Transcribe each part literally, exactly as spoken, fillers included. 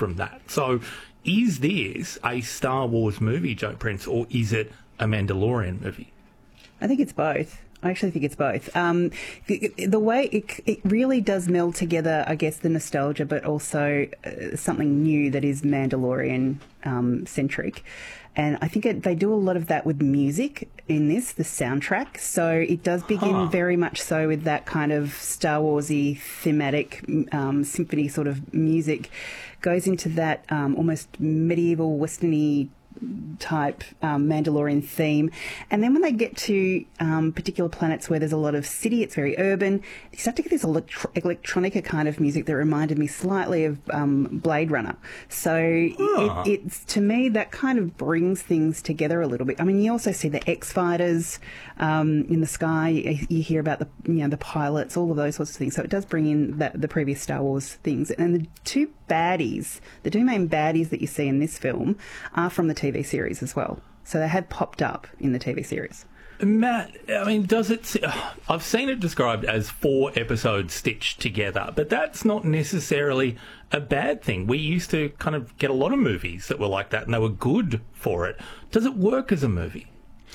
from that. So is this a Star Wars movie, Joe Prince, or is it a Mandalorian movie? I think it's both. I actually think it's both. Um, the, the way it, it really does meld together, I guess, the nostalgia, but also uh, something new that is Mandalorian um, centric. And I think it, they do a lot of that with music in this, the soundtrack. So it does begin huh. very much so with that kind of Star Wars-y thematic um, symphony sort of music. Goes into that um, almost medieval, western-y type um, Mandalorian theme. And then when they get to um, particular planets where there's a lot of city, it's very urban, you start to get this electro- electronica kind of music that reminded me slightly of um, Blade Runner. So huh. it, it's, to me, that kind of brings things together a little bit. I mean, you also see the X-Fighters um, in the sky. You, you hear about the, you know, the pilots, all of those sorts of things. So it does bring in that, the previous Star Wars things. And the two baddies, the two main baddies that you see in this film are from the T V series as well. So they had popped up in the T V series. Matt, I mean, does it... I've seen it described as four episodes stitched together, but that's not necessarily a bad thing. We used to kind of get a lot of movies that were like that, and they were good for it. Does it work as a movie?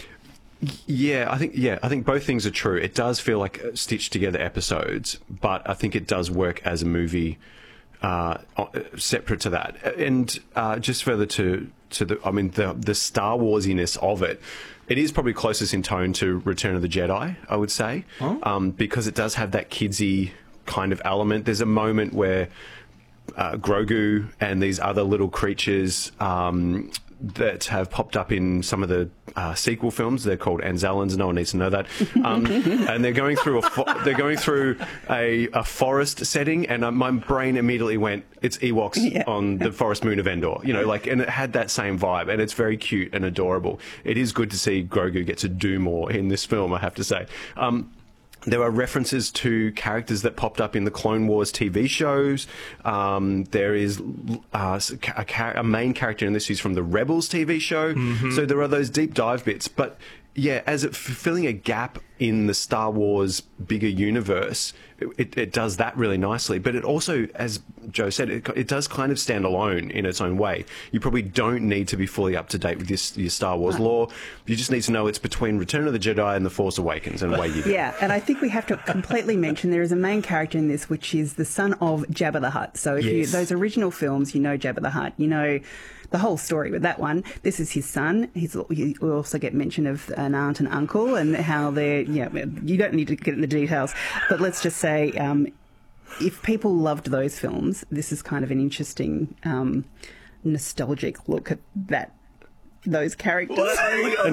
Yeah, I think yeah, I think both things are true. It does feel like stitched together episodes, but I think it does work as a movie uh, separate to that. And uh, just further to to the, I mean, the the Star Warsiness of it. It is probably closest in tone to Return of the Jedi, I would say, oh. um, because it does have that kidsy kind of element. There's a moment where uh, Grogu and these other little creatures um, that have popped up in some of the uh, sequel films. They're called Anzellans. No one needs to know that. Um, and they're going through a fo- they're going through a, a forest setting, and uh, my brain immediately went, "It's Ewoks yeah. on the forest moon of Endor." You know, like, and it had that same vibe, and it's very cute and adorable. It is good to see Grogu get to do more in this film, I have to say. Um, There are references to characters that popped up in the Clone Wars T V shows. Um, there is uh, a, char- a main character in this who's from the Rebels T V show. Mm-hmm. So there are those deep dive bits. But yeah, as it f- filling a gap in the Star Wars bigger universe, it, it does that really nicely. But it also, as Joe said, it, it does kind of stand alone in its own way. You probably don't need to be fully up to date with this, your Star Wars lore. You just need to know it's between Return of the Jedi and The Force Awakens, and away you go. Yeah, and I think we have to completely mention there is a main character in this, which is the son of Jabba the Hutt. So if yes. you those original films, you know Jabba the Hutt, you know the whole story with that one. This is his son. He's, we also get mention of an aunt and uncle and how they're, yeah, you don't need to get in the details, but let's just say um, if people loved those films, this is kind of an interesting um, nostalgic look at that those characters. Well,